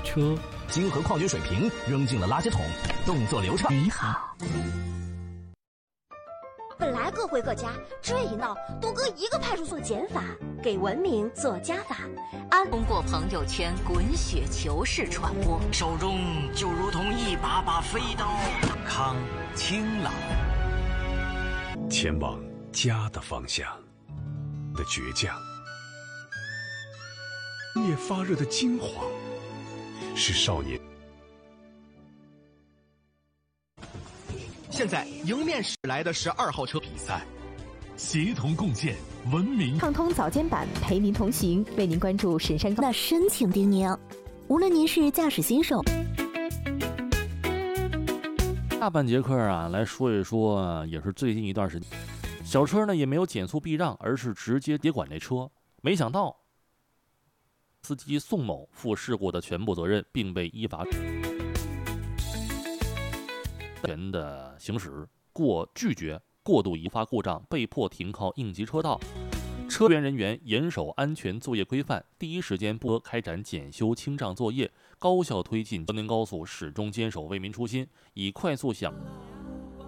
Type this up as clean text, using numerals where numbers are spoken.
车， 晶和矿泉水瓶扔进了垃圾桶，动作流畅。 你好。 本来各回各家，这一闹都搁一个派出所检法，给文明做加法。 通过朋友圈滚雪球式传播， 手中就如同一把把飞刀，康清朗， 前往家的方向的倔强，夜发热的惊慌，是少年。 现在迎面驶来的是2号车比赛，协同共建文明。 畅通早间版陪您同行，为您关注神山高。 那深情叮咛，无论您是驾驶新手。 下半节课啊，来说一说，也是最近一段时间，小车呢也没有减速避让，而是直接接管这车。没想到，司机宋某负事故的全部责任，并被依法权的行驶拒绝过度移发故障，被迫停靠应急车道。车员人员严守安全作业规范，第一时间不开展检修清障作业，高效推进。辽宁高速始终坚守为民初心，以快速响。